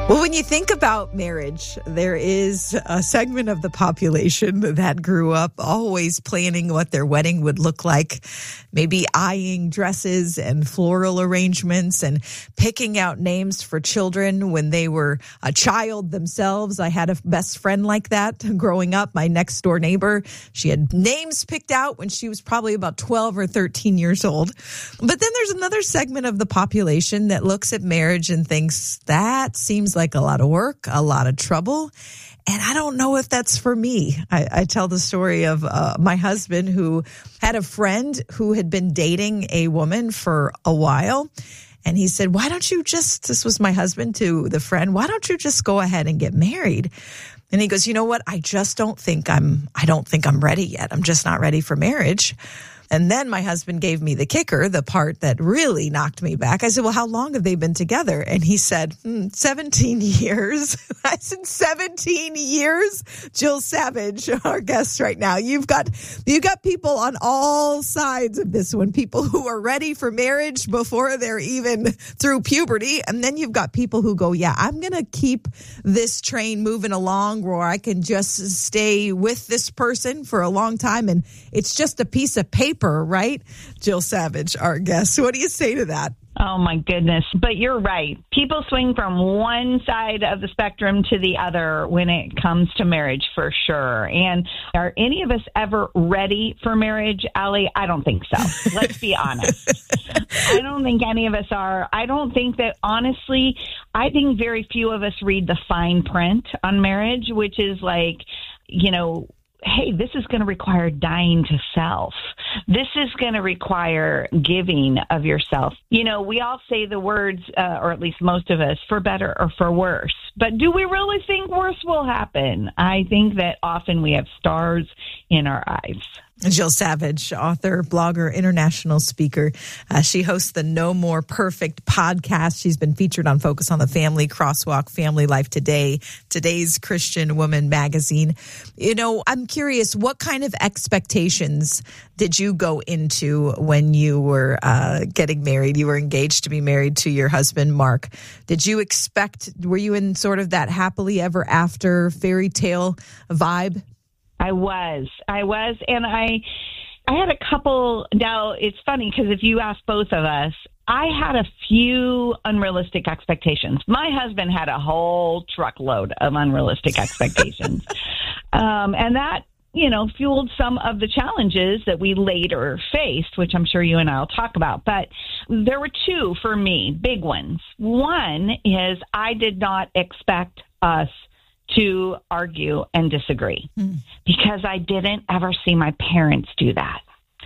Well, when you think about marriage, there is a segment of the population that grew up always planning what their wedding would look like, maybe eyeing dresses and floral arrangements and picking out names for children when they were a child themselves. I had a best friend like that growing up, my next door neighbor. She had names picked out when she was probably about 12 or 13 years old. But then there's another segment of the population that looks at marriage and thinks that seems like a lot of work, a lot of trouble. And I don't know if that's for me. I tell the story of my husband who had a friend who had been dating a woman for a while. And he said, why don't you just, this was my husband to the friend, why don't you just go ahead and get married? And he goes, you know what? I don't think I'm ready yet. I'm just not ready for marriage. And then my husband gave me the kicker, the part that really knocked me back. I said, well, how long have they been together? And he said, 17 years. I said, 17 years? Jill Savage, our guest right now. You've got people on all sides of this one, people who are ready for marriage before they're even through puberty. And then you've got people who go, yeah, I'm going to keep this train moving along where I can just stay with this person for a long time. And it's just a piece of paper. Right? Jill Savage, our guest. What do you say to that? Oh, my goodness. But you're right. People swing from one side of the spectrum to the other when it comes to marriage, for sure. And are any of us ever ready for marriage, Allie? I don't think so. Let's be honest. I don't think any of us are. I don't think that, honestly, I think very few of us read the fine print on marriage, which is like, hey, this is going to require dying to self. This is going to require giving of yourself. We all say the words, or at least most of us, for better or for worse. But do we really think worse will happen? I think that often we have stars in our eyes. Jill Savage, author, blogger, international speaker. She hosts the No More Perfect podcast. She's been featured on Focus on the Family, Crosswalk, Family Life Today, Today's Christian Woman magazine. I'm curious, what kind of expectations did you go into when you were getting married? You were engaged to be married to your husband, Mark. Were you in sort of that happily ever after fairy tale vibe? I was. And I had a couple. Now, it's funny because if you ask both of us, I had a few unrealistic expectations. My husband had a whole truckload of unrealistic expectations. And that, fueled some of the challenges that we later faced, which I'm sure you and I will talk about. But there were two for me, big ones. One is I did not expect us to argue and disagree because I didn't ever see my parents do that.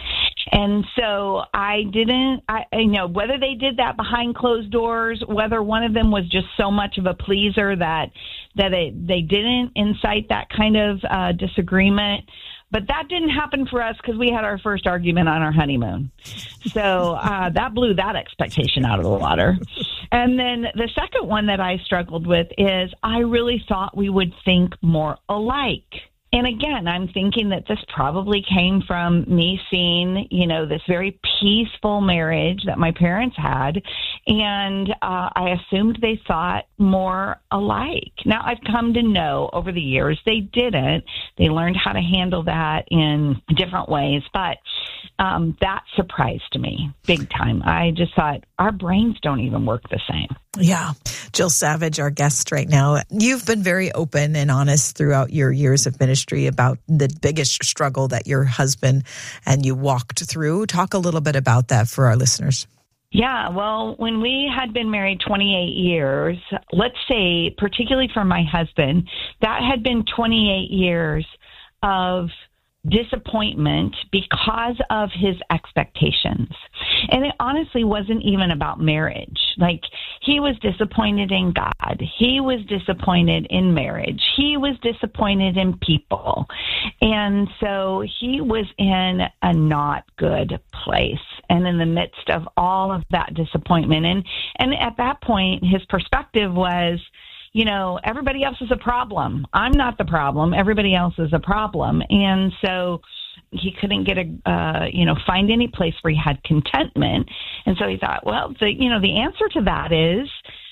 And so I whether they did that behind closed doors, whether one of them was just so much of a pleaser that they didn't incite that kind of disagreement. But that didn't happen for us because we had our first argument on our honeymoon. So that blew that expectation out of the water. And then the second one that I struggled with is I really thought we would think more alike. And again, I'm thinking that this probably came from me seeing, this very peaceful marriage that my parents had. And I assumed they thought more alike. Now, I've come to know over the years they didn't. They learned how to handle that in different ways. But that surprised me big time. I just thought our brains don't even work the same. Yeah. Jill Savage, our guest right now. You've been very open and honest throughout your years of ministry about the biggest struggle that your husband and you walked through. Talk a little bit about that for our listeners. Yeah, well, when we had been married 28 years, let's say, particularly for my husband, that had been 28 years of disappointment because of his expectations. And it honestly wasn't even about marriage. Like, he was disappointed in God. He was disappointed in marriage. He was disappointed in people. And so he was in a not good place. And in the midst of all of that disappointment, and at that point, his perspective was, everybody else is a problem. I'm not the problem. Everybody else is a problem. And so he couldn't get find any place where he had contentment. And so he thought, well, the answer to that is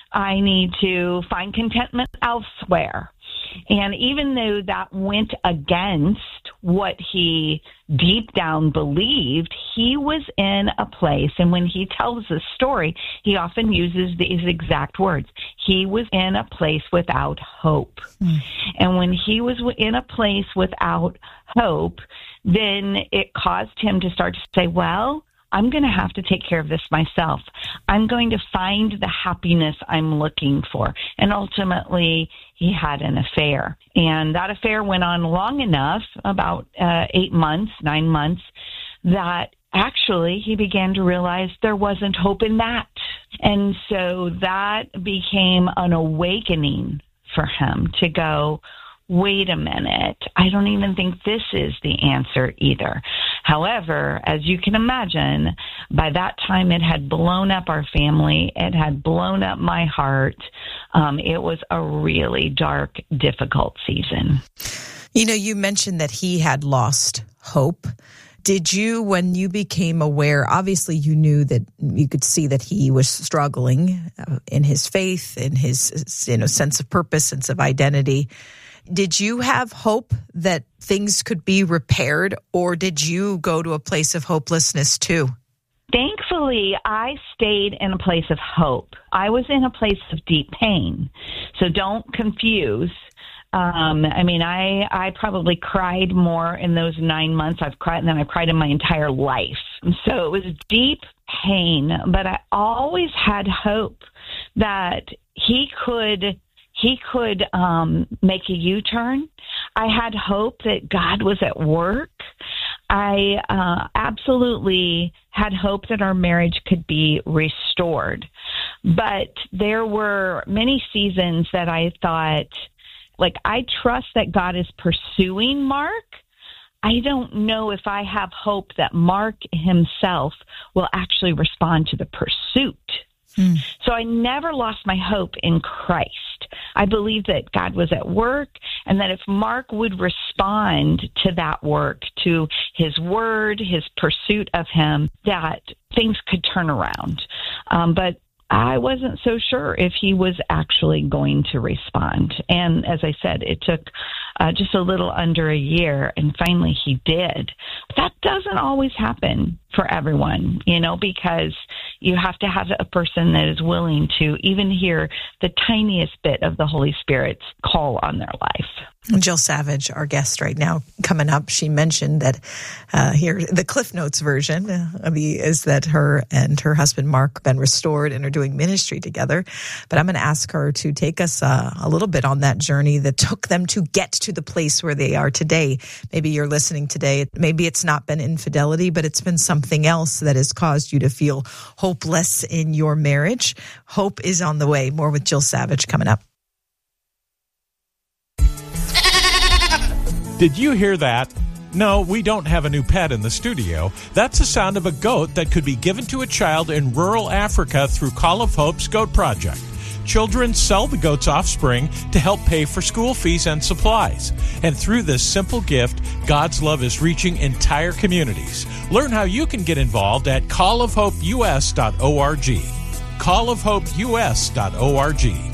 I need to find contentment elsewhere. And even though that went against what he deep down believed, he was in a place, and when he tells this story, he often uses these exact words. He was in a place without hope. And when he was in a place without hope, then it caused him to start to say, well, I'm going to have to take care of this myself. I'm going to find the happiness I'm looking for. And ultimately, he had an affair. And that affair went on long enough, about 9 months, that actually he began to realize there wasn't hope in that. And so that became an awakening for him to go, wait a minute, I don't even think this is the answer either. However, as you can imagine, by that time it had blown up our family. It had blown up my heart. It was a really dark, difficult season. You know, you mentioned that he had lost hope. Did you, when you became aware, obviously you knew that you could see that he was struggling in his faith, in his sense of purpose, sense of identity. Did you have hope that things could be repaired, or did you go to a place of hopelessness too? Thankfully, I stayed in a place of hope. I was in a place of deep pain. So don't confuse. I probably cried more in those 9 months I've cried than I've cried in my entire life. So it was deep pain, but I always had hope that he could make a U-turn. I had hope that God was at work. I absolutely had hope that our marriage could be restored. But there were many seasons that I thought, I trust that God is pursuing Mark. I don't know if I have hope that Mark himself will actually respond to the pursuit. So I never lost my hope in Christ. I believe that God was at work, and that if Mark would respond to that work, to his word, his pursuit of him, that things could turn around. But I wasn't so sure if he was actually going to respond. And as I said, it took just a little under a year, and finally he did. But that doesn't always happen for everyone, because you have to have a person that is willing to even hear the tiniest bit of the Holy Spirit's call on their life. Jill Savage, our guest right now, coming up, she mentioned that here, the Cliff Notes version is that her and her husband Mark have been restored and are doing ministry together. But I'm going to ask her to take us a little bit on that journey that took them to get to the place where they are today. Maybe you're listening today. Maybe it's not been infidelity, but it's been something else that has caused you to feel hopeless in your marriage. Hope is on the way. More with Jill Savage coming up. Did you hear that? No, we don't have a new pet in the studio. That's the sound of a goat that could be given to a child in rural Africa through Call of Hope's Goat Project. Children sell the goat's offspring to help pay for school fees and supplies. And through this simple gift, God's love is reaching entire communities. Learn how you can get involved at callofhopeus.org. callofhopeus.org.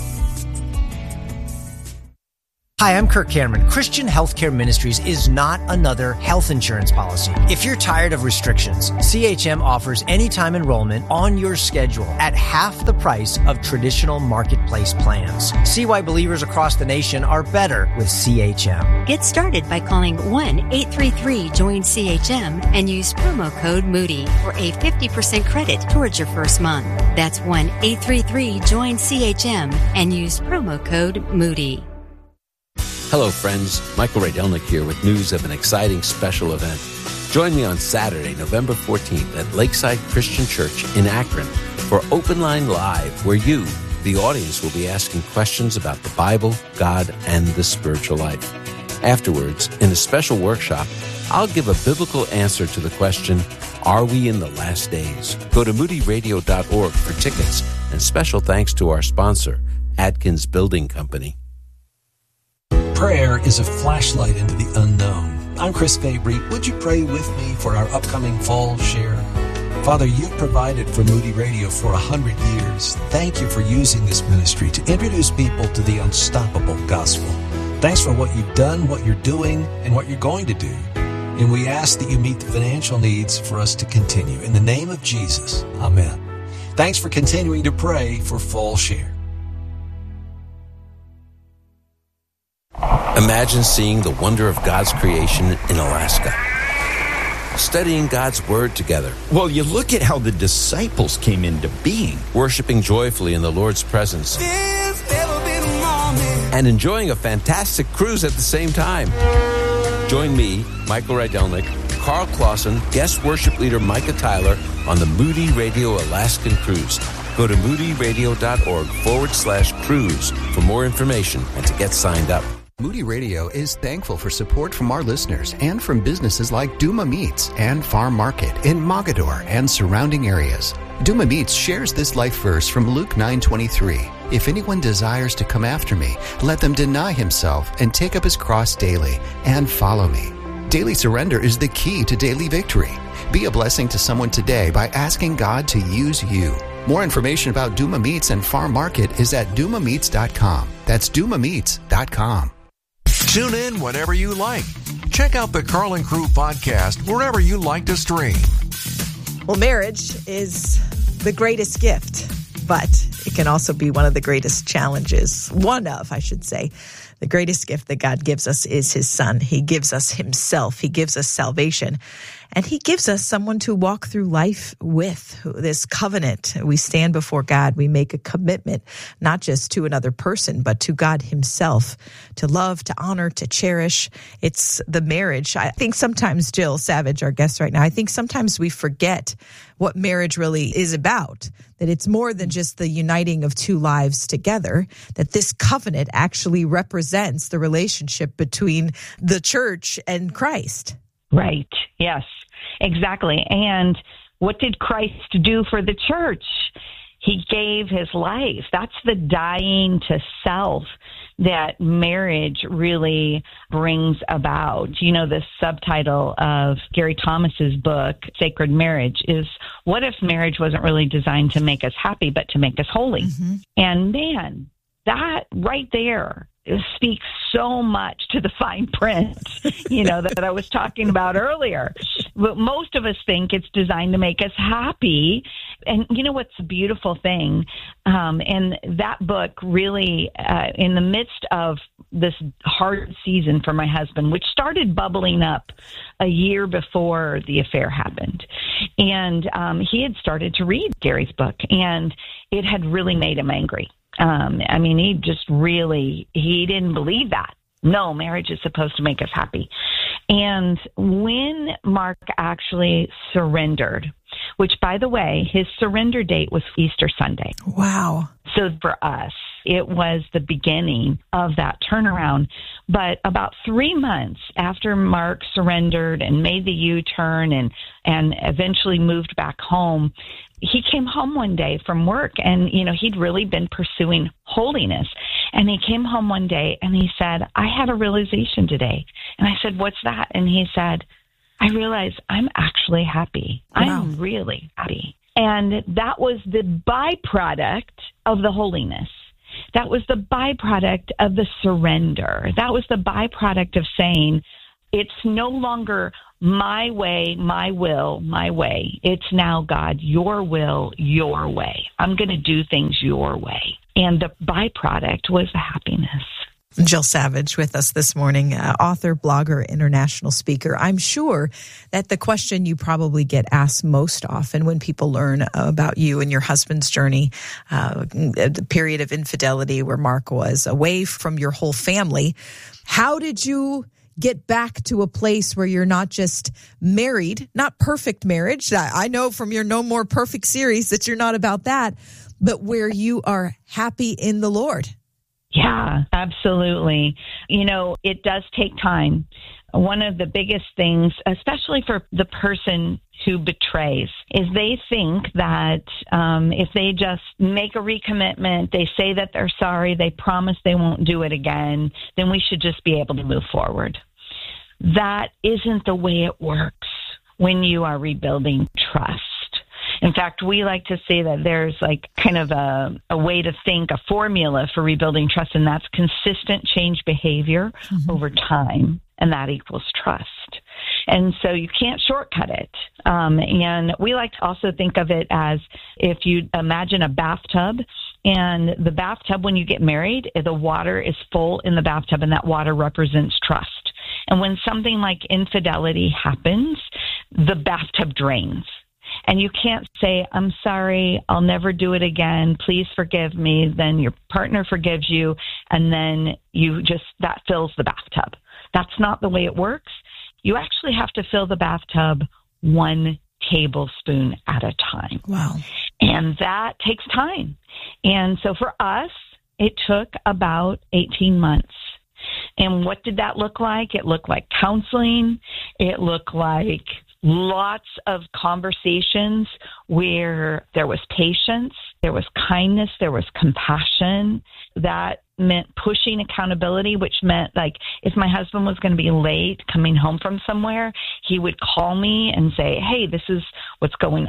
Hi, I'm Kirk Cameron. Christian Healthcare Ministries is not another health insurance policy. If you're tired of restrictions, CHM offers anytime enrollment on your schedule at half the price of traditional marketplace plans. See why believers across the nation are better with CHM. Get started by calling 1-833-JOIN-CHM and use promo code Moody for a 50% credit towards your first month. That's 1-833-JOIN-CHM and use promo code Moody. Hello, friends. Michael Rydelnik here with news of an exciting special event. Join me on Saturday, November 14th at Lakeside Christian Church in Akron for Open Line Live, where you, the audience, will be asking questions about the Bible, God, and the spiritual life. Afterwards, in a special workshop, I'll give a biblical answer to the question, are we in the last days? Go to moodyradio.org for tickets, and special thanks to our sponsor, Atkins Building Company. Prayer is a flashlight into the unknown. I'm Chris Fabry. Would you pray with me for our upcoming fall share? Father, you've provided for Moody Radio for 100 years. Thank you for using this ministry to introduce people to the unstoppable gospel. Thanks for what you've done, what you're doing, and what you're going to do. And we ask that you meet the financial needs for us to continue. In the name of Jesus, amen. Thanks for continuing to pray for Full Share. Imagine seeing the wonder of God's creation in Alaska. Studying God's Word together. Well, you look at how the disciples came into being. Worshiping joyfully in the Lord's presence. And enjoying a fantastic cruise at the same time. Join me, Michael Rydelnik, Carl Clausen, guest worship leader Micah Tyler on the Moody Radio Alaskan Cruise. Go to moodyradio.org/cruise for more information and to get signed up. Moody Radio is thankful for support from our listeners and from businesses like Duma Meats and Farm Market in Mogadore and surrounding areas. Duma Meats shares this life verse from Luke 9:23. If anyone desires to come after me, let them deny himself and take up his cross daily and follow me. Daily surrender is the key to daily victory. Be a blessing to someone today by asking God to use you. More information about Duma Meats and Farm Market is at dumameats.com. That's dumameats.com. Tune in whenever you like. Check out the Carl and Crew podcast wherever you like to stream. Well, marriage is the greatest gift, but it can also be one of the greatest challenges. One of, I should say. The greatest gift that God gives us is His Son. He gives us Himself. He gives us salvation. And He gives us someone to walk through life with, this covenant. We stand before God. We make a commitment, not just to another person, but to God Himself, to love, to honor, to cherish. It's the marriage. I think sometimes, Jill Savage, our guest right now, I think sometimes we forget what marriage really is about, that it's more than just the uniting of two lives together, that this covenant actually represents the relationship between the church and Christ. Right. Yes, exactly. And what did Christ do for the church? He gave His life. That's the dying to self that marriage really brings about. You know, the subtitle of Gary Thomas's book, Sacred Marriage, is what if marriage wasn't really designed to make us happy, but to make us holy? Mm-hmm. And man, that right there speaks so much to the fine print, that I was talking about earlier. But most of us think it's designed to make us happy. And you know what's a beautiful thing? And that book really, in the midst of this hard season for my husband, which started bubbling up a year before the affair happened. And he had started to read Gary's book, and it had really made him angry. He didn't believe that. No, marriage is supposed to make us happy. And when Mark actually surrendered, which, by the way, his surrender date was Easter Sunday. Wow. So for us, it was the beginning of that turnaround. But about 3 months after Mark surrendered and made the U-turn and eventually moved back home, he came home one day from work, and, he'd really been pursuing holiness. And he came home one day and he said, I had a realization today. And I said, what's that? And he said, I realized I'm actually happy. Wow. I'm really happy. And that was the byproduct of the holiness. That was the byproduct of the surrender. That was the byproduct of saying, it's no longer my way, my will, my way. It's now, God, your will, your way. I'm going to do things your way. And the byproduct was the happiness. Jill Savage with us this morning, author, blogger, international speaker. I'm sure that the question you probably get asked most often when people learn about you and your husband's journey, the period of infidelity where Mark was away from your whole family, how did you get back to a place where you're not just married, not perfect marriage? I know from your No More Perfect series that you're not about that, but where you are happy in the Lord. Yeah, absolutely. It does take time. One of the biggest things, especially for the person who betrays, is they think that if they just make a recommitment, they say that they're sorry, they promise they won't do it again, then we should just be able to move forward. That isn't the way it works when you are rebuilding trust. In fact, we like to say that there's like kind of a way to think, a formula for rebuilding trust, and that's consistent change behavior over time, and that equals trust. And so you can't shortcut it. And we like to also think of it as if you imagine a bathtub, and the bathtub, when you get married, the water is full in the bathtub, and that water represents trust. And when something like infidelity happens, the bathtub drains. And you can't say, I'm sorry, I'll never do it again, please forgive me. Then your partner forgives you, and then that fills the bathtub. That's not the way it works. You actually have to fill the bathtub 1 tablespoon at a time. Wow. And that takes time. And so for us, it took about 18 months. And what did that look like? It looked like counseling. It looked like lots of conversations where there was patience, there was kindness, there was compassion. That meant pushing accountability, which meant like if my husband was going to be late coming home from somewhere, he would call me and say, hey, this is what's going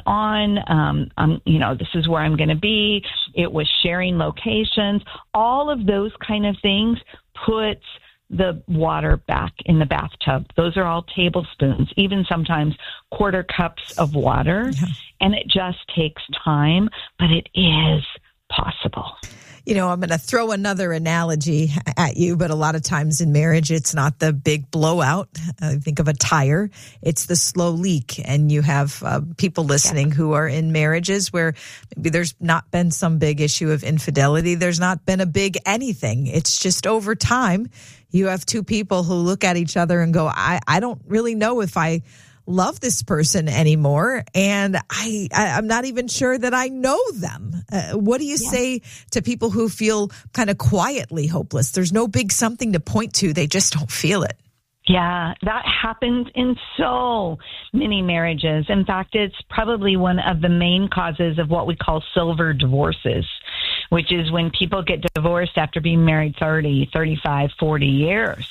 on. This is where I'm going to be. It was sharing locations. All of those kind of things puts the water back in the bathtub. Those are all tablespoons, even sometimes quarter cups of water. Yeah. And it just takes time, but it is possible. I'm going to throw another analogy at you, but a lot of times in marriage, it's not the big blowout. Think of a tire. It's the slow leak. And you have people listening who are in marriages where maybe there's not been some big issue of infidelity. There's not been a big anything. It's just over time, you have two people who look at each other and go, I don't really know if I love this person anymore, and I'm not even sure that I know them. What do you say to people who feel kind of quietly hopeless? There's no big something to point to. They just don't feel it. Yeah, that happens in so many marriages. In fact, it's probably one of the main causes of what we call silver divorces, which is when people get divorced after being married 30, 35, 40 years.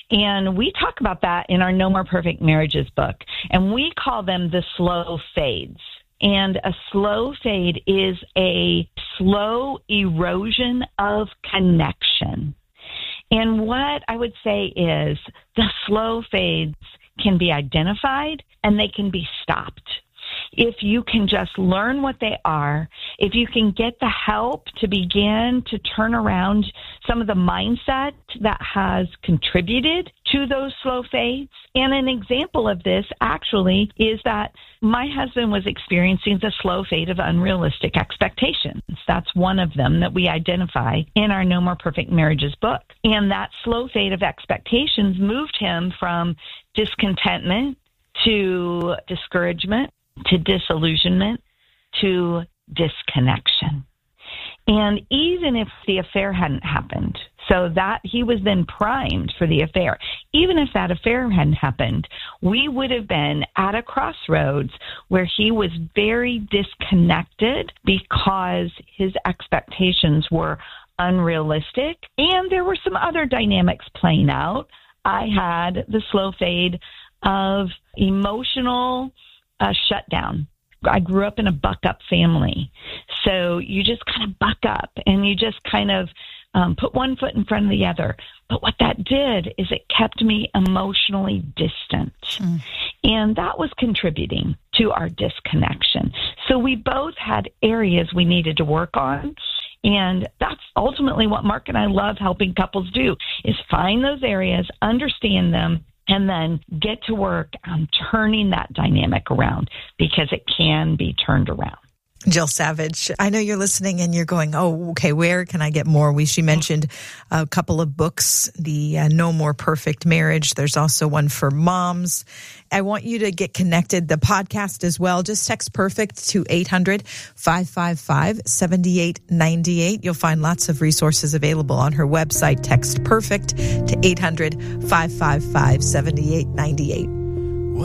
And we talk about that in our No More Perfect Marriages book, and we call them the slow fades. And a slow fade is a slow erosion of connection. And what I would say is the slow fades can be identified and they can be stopped. If you can just learn what they are, if you can get the help to begin to turn around some of the mindset that has contributed to those slow fades. And an example of this actually is that my husband was experiencing the slow fade of unrealistic expectations. That's one of them that we identify in our No More Perfect Marriages book. And that slow fade of expectations moved him from discontentment to discouragement, to disillusionment, to disconnection. And even if the affair hadn't happened, so that he was then primed for the affair, even if that affair hadn't happened, we would have been at a crossroads where he was very disconnected because his expectations were unrealistic, and there were some other dynamics playing out. I had the slow fade of emotional shutdown. I grew up in a buck-up family. So you just kind of buck up and you just kind of put one foot in front of the other. But what that did is it kept me emotionally distant. And that was contributing to our disconnection. So we both had areas we needed to work on. And that's ultimately what Mark and I love helping couples do, is find those areas, understand them, and then get to work on turning that dynamic around, because it can be turned around. Jill Savage, I know you're listening and you're going, oh, okay, where can I get more? She mentioned a couple of books, the No More Perfect Marriage. There's also one for moms. I want you to get connected, the podcast as well. Just text PERFECT to 800-555-7898. You'll find lots of resources available on her website. Text PERFECT to 800-555-7898.